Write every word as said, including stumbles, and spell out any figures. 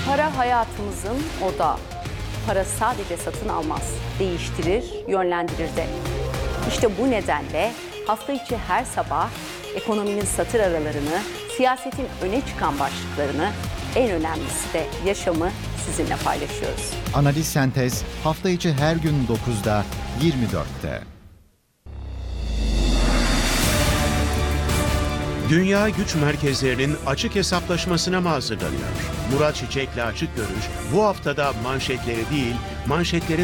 Para hayatımızın odağı. Para sadece satın almaz, değiştirir, yönlendirir de. İşte bu nedenle hafta içi her sabah ekonominin satır aralarını, siyasetin öne çıkan başlıklarını, en önemlisi de yaşamı sizinle paylaşıyoruz. Analiz Sentez hafta içi her gün dokuzda, yirmi dörtte. Dünya güç merkezlerinin açık hesaplaşmasına mı hazırlanıyor? Murat Çiçek'le Açık Görüş bu haftada manşetleri değil, manşetlerin